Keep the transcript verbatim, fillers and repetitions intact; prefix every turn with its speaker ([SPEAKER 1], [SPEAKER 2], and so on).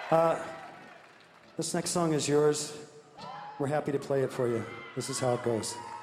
[SPEAKER 1] This next song is yours. We're happy to play it for you. This is how it goes.